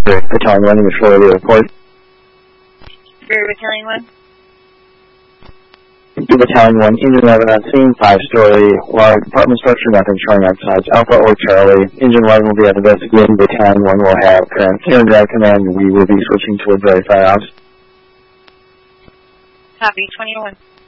Battalion 1, English 4 radio report. Rear Battalion 1. Battalion 1, engine 11 on scene, 5-story, large apartment structure, nothing showing on sides Alpha or Charlie. Engine 11 will be at investigating. Battalion 1 will have current steering drive command. We will be switching towards very fire ops. Copy, 21.